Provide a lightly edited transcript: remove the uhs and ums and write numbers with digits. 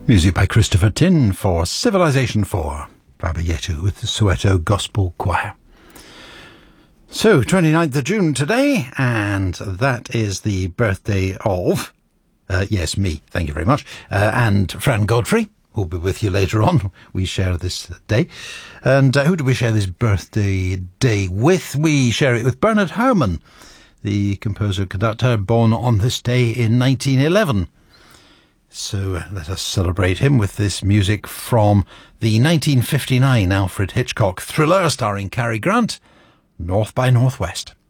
Music by Christopher Tin for Civilization 4, Baba Yetu with the Soweto Gospel Choir. So, 29th of June today, and that is the birthday of, yes, me, thank you very much, and Fran Godfrey, who'll be with you later on. We share this day. And who do we share this birthday day with? We share it with Bernard Herrmann, the composer-conductor born on this day in 1911. So let us celebrate him with this music from the 1959 Alfred Hitchcock thriller starring Cary Grant, North by Northwest.